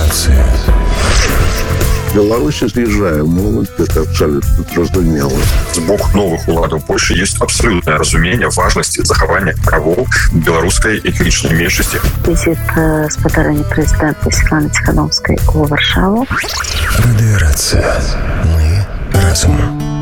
Радыёрацыя. Беларусь з'язджае моладзь, гэта абсалютна зразумела. З боку новых уладаў Польшчы ёсць абсалютнае разуменне важнасці захавання правоў беларускай этнічнай меншасці. Візіт спадарэння прэзідэнта Святланы Ціхановскай у Варшаву. Радыёрацыя. Мы разум.